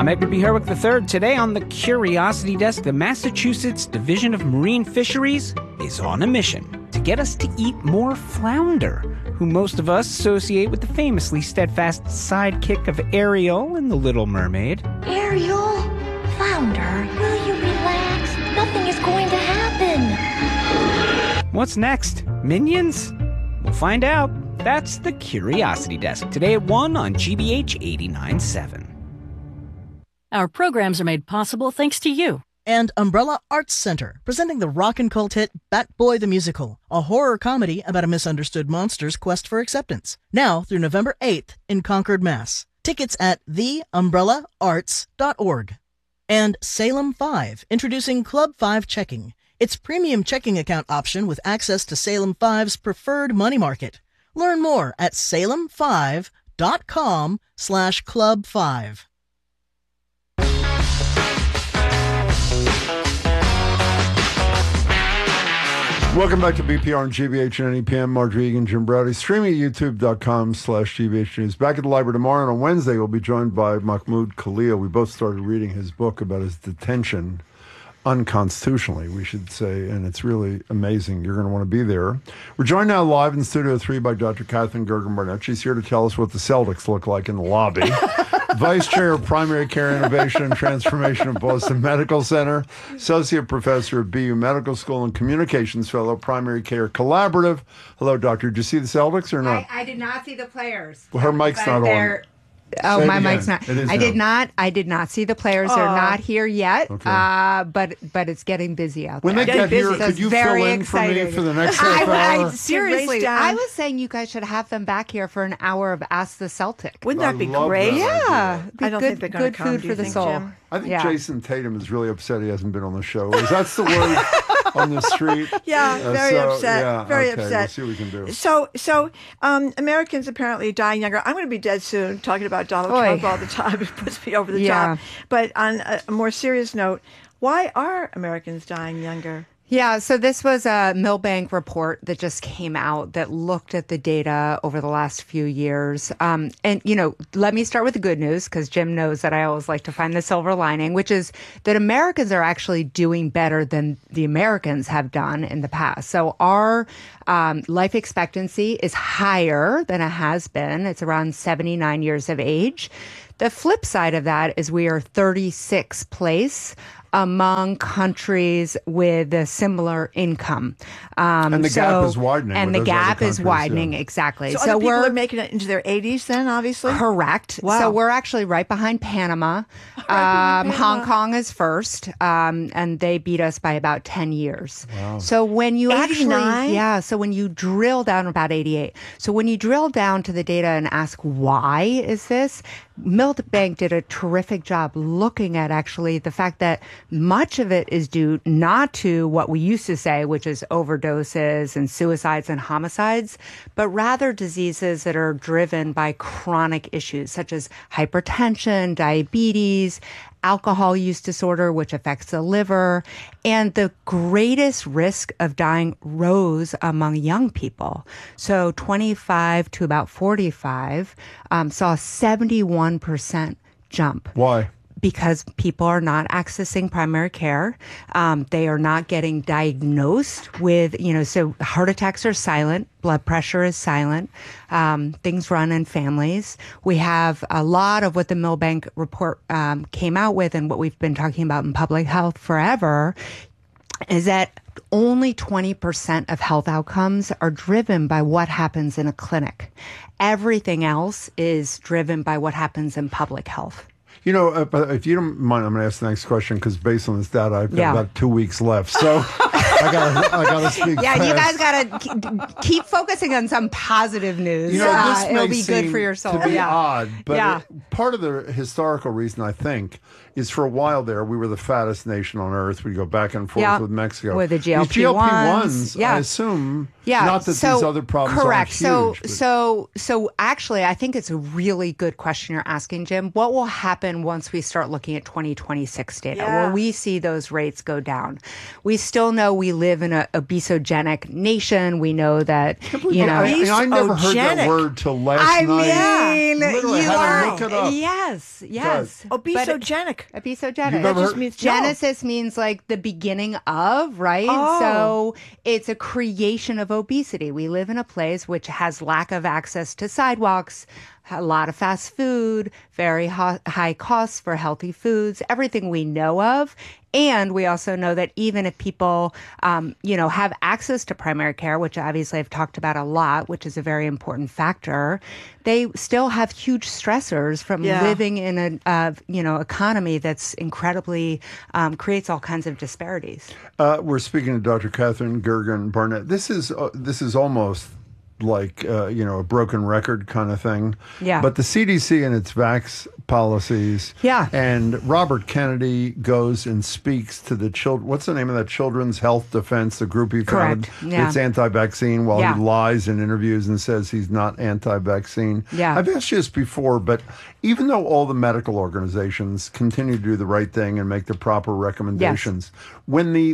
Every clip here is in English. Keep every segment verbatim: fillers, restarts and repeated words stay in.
I'm Edgar B. Herwick the third. Today on the Curiosity Desk, the Massachusetts Division of Marine Fisheries is on a mission to get us to eat more flounder, who most of us associate with the famously steadfast sidekick of Ariel in The Little Mermaid. Ariel? Flounder, will you relax? Nothing is going to happen. What's next? Minions? We'll find out. That's the Curiosity Desk, today at one on G B H eighty-nine point seven. Our programs are made possible thanks to you. And Umbrella Arts Center, presenting the rock and cult hit Bat Boy the Musical, a horror comedy about a misunderstood monster's quest for acceptance. Now through November eighth in Concord, Mass. Tickets at the umbrella arts dot org. And Salem five, introducing Club five Checking. Its premium checking account option with access to Salem five's preferred money market. Learn more at salem five dot com slash club five. Welcome back to B P R and G B H and N E P M. Margery Egan, Jim Browdy, streaming at youtube.com slash GBH News. Back at the library tomorrow, and on Wednesday, we'll be joined by Mahmoud Khalil. We both started reading his book about his detention unconstitutionally, we should say, and it's really amazing. You're going to want to be there. We're joined now live in Studio three by Doctor Catherine Gergen-Barnett. She's here to tell us what the Celtics look like in the lobby. Vice Chair of Primary Care Innovation and Transformation at Boston Medical Center, Associate Professor at B U Medical School and Communications Fellow, Primary Care Collaborative. Hello, Doctor. Did you see the Celtics or not? I, I did not see the players. Well, her mic's not on. Oh, Say my again. mic's not. It is I now. did not. I did not see the players. They're Aw. not here yet. Okay. Uh, but but it's getting busy out When there. they get busy. here, So could it's you fill very in for me exciting. for the next half I, I, hour? seriously, Race down. I was saying you guys should have them back here for an hour of Ask the Celtic. Wouldn't I that be love great? that. Yeah, I don't good, think they're gonna good come, food do for you the think, soul. Jim? I think yeah. Jason Tatum is really upset he hasn't been on the show. Is that the word on the street? Yeah, Uh, very so, upset. yeah, very okay, upset. We'll see what we can do. So, so um, Americans apparently are dying younger. I'm going to be dead soon, talking about Donald Oy. Trump all the time. It puts me over the Yeah. top. But on a, a more serious note, why are Americans dying younger? Yeah, so this was a Milbank report that just came out that looked at the data over the last few years. Um, and, you know, let me start with the good news, because Jim knows that I always like to find the silver lining, which is that Americans are actually doing better than the Americans have done in the past. So our um, life expectancy is higher than it has been. It's around seventy-nine years of age. The flip side of that is we are thirty-sixth place among countries with a similar income. Um, And the so- gap is widening And with the those gap other is countries, widening, yeah. exactly. So, So, other people we're are making it into their eighties then, obviously? correct. Wow. So we're actually right behind Panama. behind um, Hong Panama. Kong is first, um, and they beat us by about ten years. So when you eighty-nine? actually, yeah, so when you drill down, about eighty-eight. So when you drill down to the data and ask why is this, Milbank did a terrific job looking at actually the fact that much of it is due not to what we used to say, which is overdoses and suicides and homicides, but rather diseases that are driven by chronic issues such as hypertension, diabetes, alcohol use disorder, which affects the liver, and the greatest risk of dying rose among young people. So twenty-five to about forty-five um, saw a seventy-one percent jump. Why? Because people are not accessing primary care. Um, they are not getting diagnosed with, you know, so heart attacks are silent. Blood pressure is silent. Um, things run in families. We have a lot of what the Milbank report um, came out with and what we've been talking about in public health forever is that only twenty percent of health outcomes are driven by what happens in a clinic. Everything else is driven by what happens in public health. You know, uh, but if you don't mind, I'm going to ask the next question because based on this data, I've got Yeah. about two weeks left. So I got I got to speak Yeah, fast. you guys got to keep focusing on some positive news. You know, Uh, this it'll may be good seem for your soul. to be yeah. odd, but Yeah. it- part of the historical reason, I think, is for a while there, we were the fattest nation on earth. We go back and forth Yeah. with Mexico. With the These G L P G L P ones, ones, yeah. I assume, Yeah, not that so, these other problems correct. aren't So, huge. but- so, so actually, I think it's a really good question you're asking, Jim. What will happen once we start looking at twenty twenty-six data? Yeah. Will we see those rates go down? We still know we we live in an obesogenic nation. We know that, you know. I, I never heard that Obesogenic. word till last I night. mean, Literally, you I had are. to look it up. Yes, yes. But- Obesogenic. Obesogenic. You've ever That just heard- means Genesis means like the beginning of, right? Oh. So it's a creation of obesity. We live in a place which has lack of access to sidewalks, a lot of fast food, very ho- high costs for healthy foods, everything we know of. And we also know that even if people, um, you know, have access to primary care, which obviously I've talked about a lot, which is a very important factor, they still have huge stressors from Yeah. living in a, uh, you know, economy that's incredibly, um, creates all kinds of disparities. Uh, we're speaking to Doctor Catherine Gergen Barnett. This is uh, this is almost like uh, you know a broken record kind of thing. Yeah. But the C D C and its vax policies. Yeah. And Robert Kennedy goes and speaks to the children. What's the name of that Children's Health Defense, the group he Correct. founded? Yeah. It's anti-vaccine while Yeah. he lies in interviews and says he's not anti-vaccine. Yeah. I've asked you this before, but even though all the medical organizations continue to do the right thing and make the proper recommendations, when the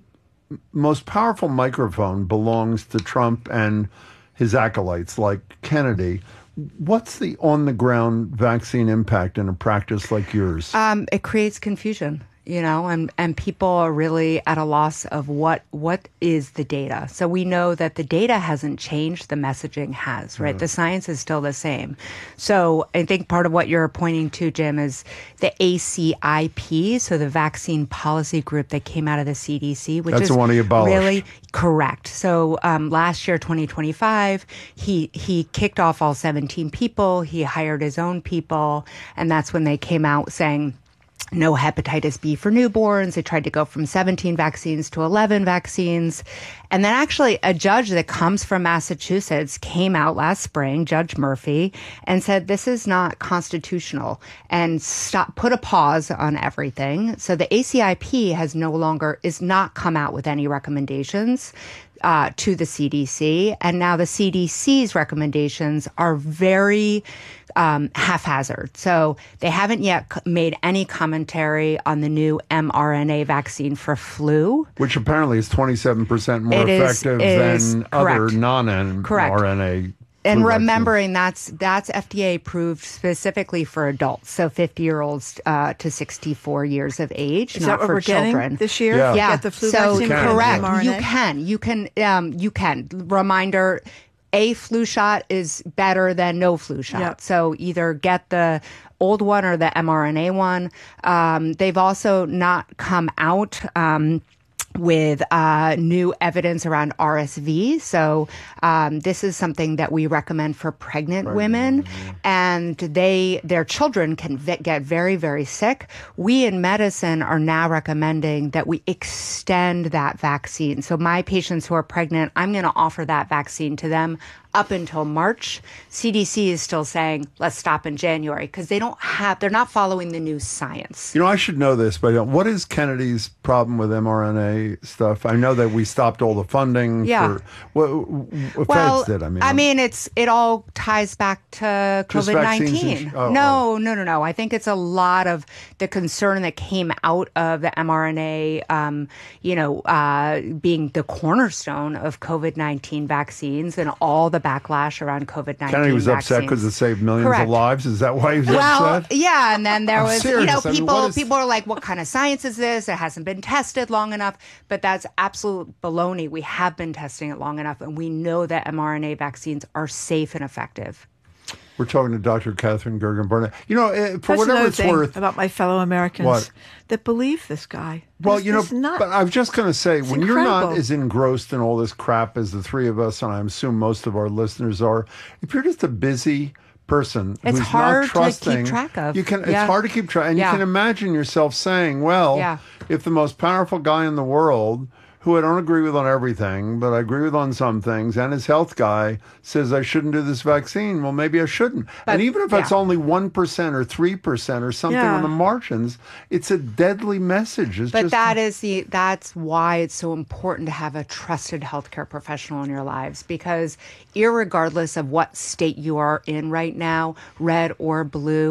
most powerful microphone belongs to Trump and his acolytes like Kennedy, what's the on-the-ground vaccine impact in a practice like yours? Um, it creates confusion, you know, and, and people are really at a loss of what what is the data. So we know that the data hasn't changed, the messaging has, right? The science is still the same. So I think part of what you're pointing to, Jim, is the A C I P, so the vaccine policy group that came out of the C D C, which That's is the one he abolished. really correct. So um, last year, twenty twenty-five, he he kicked off all seventeen people. He hired his own people, and that's when they came out saying no hepatitis B for newborns. They tried to go from seventeen vaccines to eleven vaccines. And then actually a judge that comes from Massachusetts came out last spring, Judge Murphy, and said this is not constitutional and stop, put a pause on everything. So the A C I P has no longer, is not come out with any recommendations uh, to the C D C. And now the C D C's recommendations are very um, haphazard. So they haven't yet c- made any commentary on the new mRNA vaccine for flu. Which apparently is twenty-seven percent more It is- effective it is than other correct. non-mRNA. And flu remembering that's that's F D A approved specifically for adults, so fifty year olds uh, to sixty-four years of age, Is not that what for we're children. getting this year? Yeah. Yeah, Get the flu so vaccine Can. for correct. mRNA? You can, you can, um, you can. Reminder: a flu shot is better than no flu shot. Yep. So either get the old one or the mRNA one. Um, they've also not come out. Um, with uh, new evidence around R S V. So um, this is something that we recommend for pregnant, women, and they their children can v- get very, very sick. We in medicine are now recommending that we extend that vaccine. So my patients who are pregnant, I'm going to offer that vaccine to them up until March. C D C is still saying, let's stop in January, because they don't have, they're not following the new science. You know, I should know this, but I don't. What is Kennedy's problem with mRNA stuff? I know that we stopped all the funding Yeah. for what, what Well, Feds did. I mean, I mean, it's it all ties back to Just COVID vaccines and nineteen. sh- oh, no, no, no, no. I think it's a lot of the concern that came out of the mRNA, um, you know, uh, being the cornerstone of COVID nineteen vaccines and all the backlash around COVID nineteen. Kennedy was upset vaccines. because it saved millions Correct. of lives. Is that why he was Well, upset? yeah, and then there I'm was, serious. you know, I mean, people what is- people are like, what kind of science is this? It hasn't been tested long enough. But that's absolute baloney. We have been testing it long enough, and we know that mRNA vaccines are safe and effective. We're talking to Doctor Catherine Gergen Barnett. You know, eh, for That's whatever another it's thing worth. about my fellow Americans What? that believe this guy. Well, This you know, is not- but I was just going to say, when you're not incredible. as engrossed in all this crap as the three of us, and I assume most of our listeners are, if you're just a busy person It's who's hard not to keep trusting, track of. you can. It's Yeah. hard to keep track, and Yeah. you can imagine yourself saying, "Well, Yeah. if the most powerful guy in the world." Who I don't agree with on everything, but I agree with on some things, and his health guy says I shouldn't do this vaccine, well, maybe I shouldn't. But- and even if it's yeah. only one percent or three percent or something Yeah. on the margins, it's a deadly message. It's But just, that is the that's why it's so important to have a trusted healthcare professional in your lives, because irregardless of what state you are in right now, red or blue,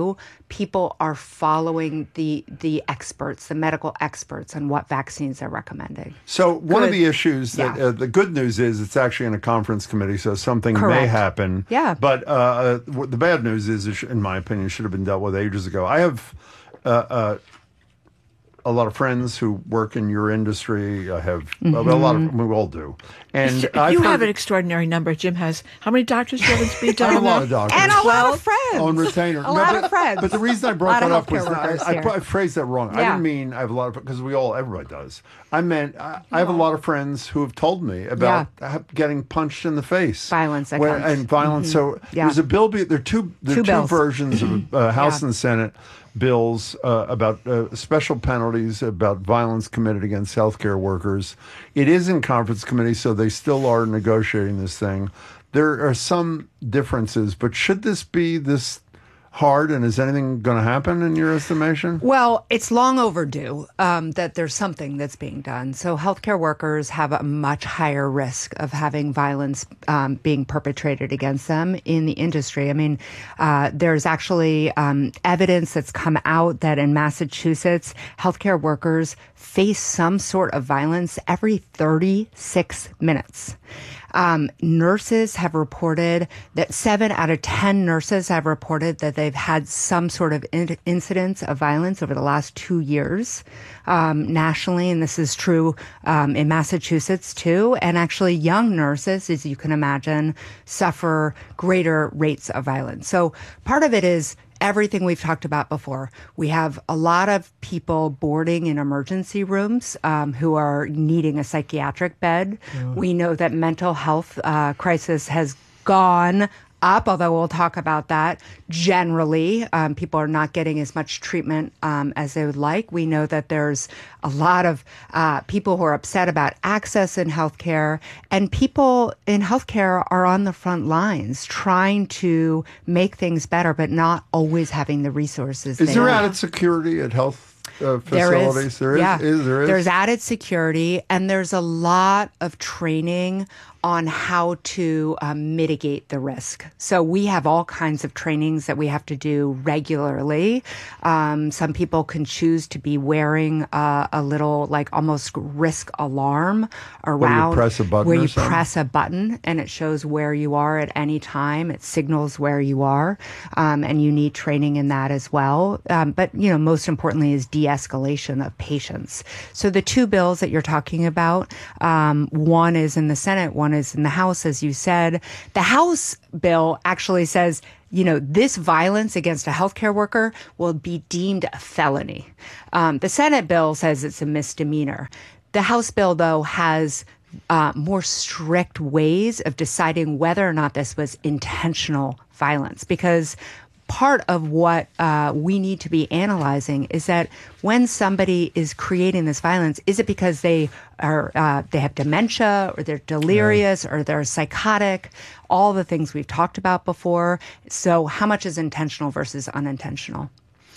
people are following the the experts, the medical experts, on what vaccines they're recommending. So one Good. of the issues that Yeah. uh, the good news is it's actually in a conference committee, so something may Correct. happen. Yeah. But uh, what the bad news is, it sh- in my opinion, should have been dealt with ages ago. I have uh, uh, a lot of friends who work in your industry. I have Mm-hmm. a lot of we all do, and you I've have heard- an extraordinary number. Jim has how many doctors do you have in speed I have a dial lot now? of doctors. And a lot Twelve? of friends. on retainer. A lot but, of friends. But the reason I A brought lot that of up was healthcare not, workers I, here. I phrased that wrong. I Yeah. didn't mean I have a lot of, because we all, everybody does. I meant I, I have a lot of friends who have told me about ha- getting punched in the face. Violence that Where- comes. And violence. So Yeah. there's a bill, be, there are two, there are Two two, bills. versions of uh, House Yeah. and Senate bills uh, about uh, special penalties about violence committed against healthcare workers. It is in conference committee, so they still are negotiating this thing. There are some differences, but should this be this hard, and is anything going to happen in your estimation? Well, it's long overdue um, that there's something that's being done. So healthcare workers have a much higher risk of having violence um, being perpetrated against them in the industry. I mean, uh, there's actually um, evidence that's come out that in Massachusetts, healthcare workers face some sort of violence every thirty-six minutes. Um, nurses have reported that seven out of ten nurses have reported that they've had some sort of in- incidents of violence over the last two years um, nationally, and this is true um, in Massachusetts too. And actually, young nurses, as you can imagine, suffer greater rates of violence. So part of it is everything we've talked about before. We have a lot of people boarding in emergency rooms um, who are needing a psychiatric bed. We know that mental health uh, crisis has gone up, although we'll talk about that. Generally, um, people are not getting as much treatment um, as they would like. We know that there's a lot of uh, people who are upset about access in healthcare, and people in healthcare are on the front lines trying to make things better, but not always having the resources. Is they there need. added security at health uh, There facilities? is. There is. Yeah. Is, there is? There's added security, and there's a lot of training on how to um, mitigate the risk. So we have all kinds of trainings that we have to do regularly. Um, some people can choose to be wearing uh, a little, like almost risk alarm around press a button where or you something? press a button and it shows where you are at any time. It signals where you are, um, and you need training in that as well. Um, but you know, most importantly is de-escalation of patients. So the two bills that you're talking about, um, one is in the Senate, one is in the House, as you said. The House bill actually says, you know, this violence against a healthcare worker will be deemed a felony. Um, the Senate bill says it's a misdemeanor. The House bill, though, has uh, more strict ways of deciding whether or not this was intentional violence, because part of what uh, we need to be analyzing is that when somebody is creating this violence, is it because they are uh, they have dementia, or they're delirious, or they're psychotic? All the things we've talked about before. So how much is intentional versus unintentional?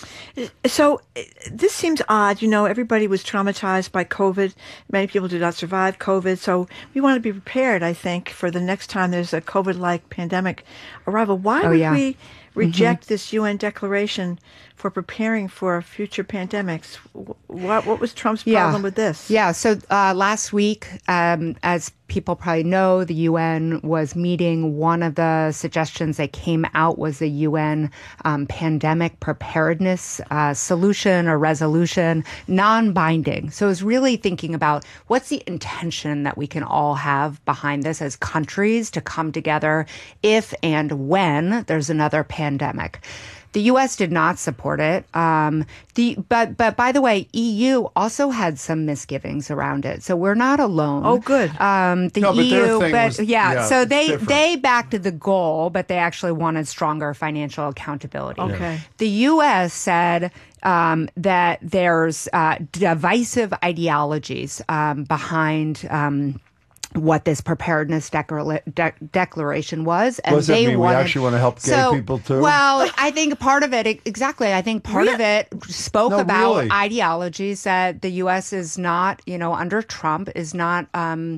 So uh, this seems odd. You know, everybody was traumatized by COVID. Many people did not survive COVID. So we want to be prepared, I think, for the next time there's a COVID-like pandemic arrival. Why Oh, would yeah. we reject this U N declaration for preparing for future pandemics? Wh- What, what was Trump's problem with this? Yeah. So uh, last week, um, as people probably know, the U N was meeting. One of the suggestions that came out was the U N um, pandemic preparedness uh, solution or resolution, non-binding. So it's really thinking about what's the intention that we can all have behind this as countries to come together if and when there's another pandemic. The U S did not support it. Um, the but but by the way, E U also had some misgivings around it, so we're not alone. Oh, good. Um, the No, but their E U, thing but was- yeah, yeah, so it's they different. they backed the goal, but they actually wanted stronger financial accountability. Okay. The U S said um, that there's uh, divisive ideologies um, behind. Um, what this preparedness declara- de- declaration was, and What does that they mean? We wanted, actually want to help gay so, people too? Well, I think part of it, exactly. I think part of it spoke No, about really. ideologies that the U S is not, you know, under Trump is not um,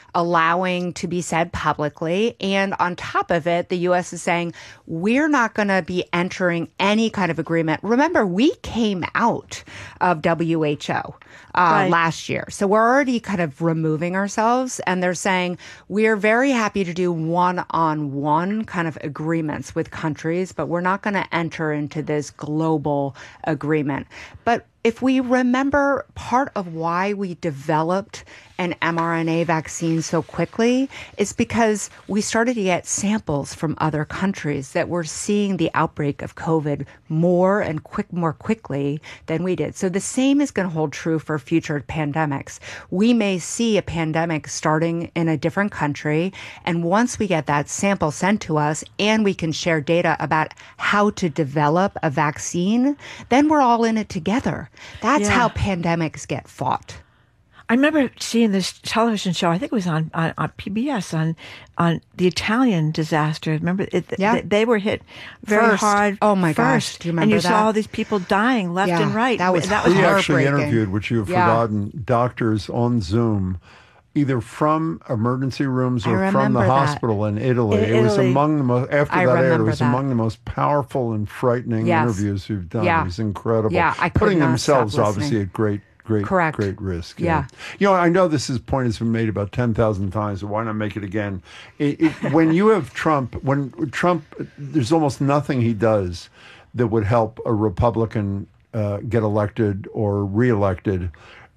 allowing to be said publicly. And on top of it, the U S is saying, we're not going to be entering any kind of agreement. Remember, we came out of W H O uh, Right. last year. So we're already kind of removing ourselves. And they're saying, we're very happy to do one-on-one kind of agreements with countries, but we're not going to enter into this global agreement. But if we remember, part of why we developed an mRNA vaccine so quickly is because we started to get samples from other countries that were seeing the outbreak of COVID more and quick, more quickly than we did. So the same is going to hold true for future pandemics. We may see a pandemic starting in a different country, and once we get that sample sent to us and we can share data about how to develop a vaccine, then we're all in it together. That's Yeah. how pandemics get fought. I remember seeing this television show. I think it was on, on, on P B S on on the Italian disaster. Remember, it, Yeah. they, they were hit very First. hard. Oh, my first. gosh. Do you And remember you that? saw all these people dying left Yeah, and right. that was that was We actually heartbreaking. interviewed, which you have Yeah. forgotten, doctors on Zoom, either from emergency rooms I or from the remember that. hospital in Italy. In it was Italy. among the most, after I that aired, it remember was that. among the most powerful and frightening Yes. interviews we've done. Yeah. It was incredible. Yeah, I could Putting not themselves stop obviously listening. at great, great, Correct. great risk. Yeah. You know, I know this is, point has been made about ten thousand times, so why not make it again? It, it, when you have Trump, when Trump, there's almost nothing he does that would help a Republican uh, get elected or reelected.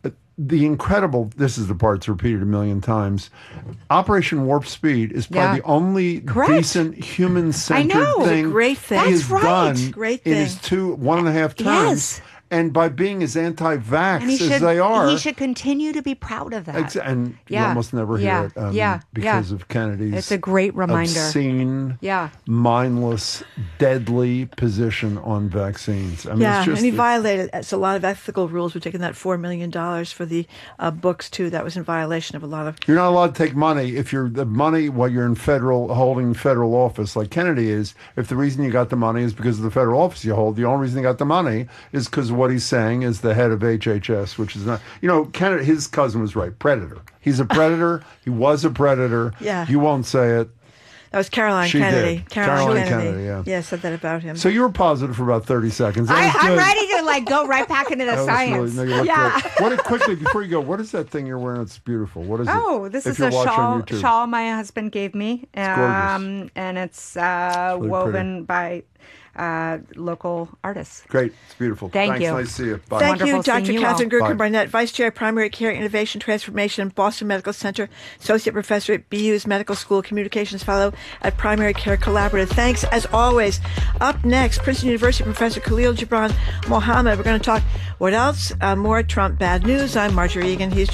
The incredible, this is the part that's repeated a million times, Operation Warp Speed is probably Yeah. the only Correct. decent human-centered I know. It's a thing great thing. he has That's right. done Great in thing. his two, one and a half terms. Yes. And by being as anti-vax And he as should, they are. he should continue to be proud of that. Ex- and you Yeah. almost never hear Yeah. it um, Yeah. because Yeah. of Kennedy's It's a great reminder. obscene, Yeah. mindless, deadly position on vaccines. I mean, Yeah, it's just and he it's- violated it's a lot of ethical rules. We're taking that four million dollars for the uh, books too. That was in violation of a lot of. You're not allowed to take money if you're the money while you're in federal holding federal office like Kennedy is. If the reason you got the money is because of the federal office you hold, the only reason you got the money is because what he's saying is the head of H H S, which is not. You know, Kennedy, his cousin was right. Predator. He's a predator. He was a predator. Yeah. You won't say it. That was Caroline She Kennedy. did. Caroline, Caroline Kennedy. Kennedy, yeah. Yeah, said that about him. So you were positive for about thirty seconds. That I, was I'm good. ready to like go right back into the That was science. really, no, you look yeah. great. What quickly before you go? What is that thing you're wearing? It's beautiful. What is it? Oh, this If is you're a watching shawl, on YouTube. shawl my husband gave me. gorgeous. Um, and it's uh, really woven by uh, local artists. Great. It's beautiful. Thank Thanks. you. Nice to see you. Bye. Thank you, Wonderful seeing Doctor you Catherine all. Gerken Bye. Barnett, Vice Chair, Primary Care Innovation Transformation, Boston Medical Center, Associate Professor at B U's Medical School, Communications Fellow at Primary Care Collaborative. Thanks, as always. Up next, Princeton University Professor Khalil Gibran Mohammed. We're going to talk what else? Uh, more Trump bad news. I'm Marjorie Egan. He's